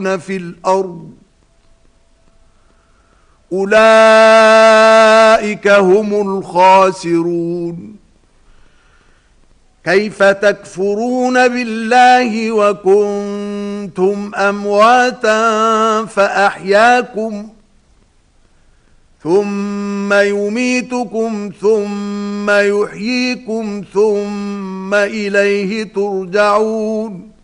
يفسدون في الأرض أولئك هم الخاسرون كيف تكفرون بالله وكنتم أمواتا فأحياكم ثم يميتكم ثم يحييكم ثم إليه ترجعون